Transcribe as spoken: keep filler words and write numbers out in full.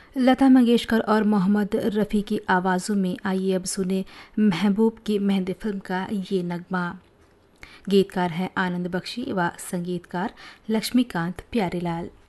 लता मंगेशकर और मोहम्मद रफ़ी की आवाज़ों में आइए अब सुने महबूब की मेहंदी फिल्म का ये नगमा। गीतकार हैं आनंद बख्शी व संगीतकार लक्ष्मीकांत प्यारेलाल।